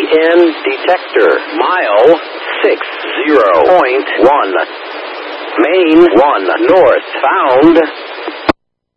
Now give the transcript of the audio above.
EN detector. Mile 60.1. Main 1 north. Found